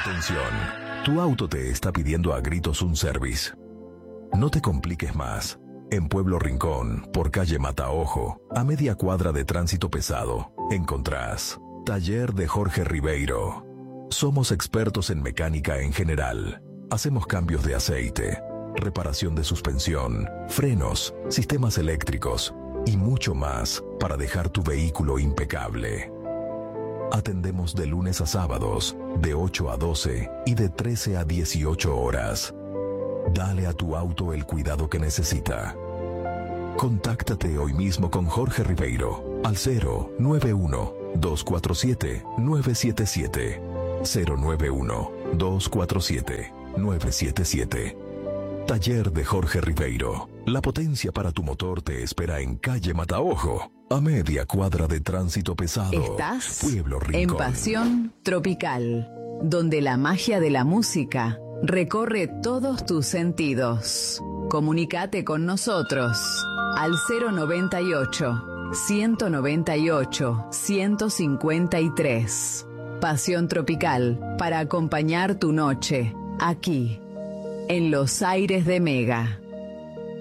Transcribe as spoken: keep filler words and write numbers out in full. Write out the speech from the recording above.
Atención, tu auto te está pidiendo a gritos un service. No te compliques más. En Pueblo Rincón, por calle Mataojo, a media cuadra de tránsito pesado, encontrás Taller de Jorge Ribeiro. Somos expertos en mecánica en general. Hacemos cambios de aceite, reparación de suspensión, frenos, sistemas eléctricos y mucho más para dejar tu vehículo impecable. Atendemos de lunes a sábados, de ocho a doce y de trece a dieciocho horas. Dale a tu auto el cuidado que necesita. Contáctate hoy mismo con Jorge Ribeiro al cero nueve uno, dos cuatro siete, nueve siete siete. cero nueve uno, dos cuatro siete, nueve siete siete. Taller de Jorge Ribeiro. La potencia para tu motor te espera en calle Mataojo, a media cuadra de tránsito pesado. Estás Pueblo Rincón. en Pasión Tropical, donde la magia de la música recorre todos tus sentidos. Comunicate con nosotros al cero noventa y ocho, ciento noventa y ocho, ciento cincuenta y tres. Pasión Tropical, para acompañar tu noche, aquí, en los aires de Mega.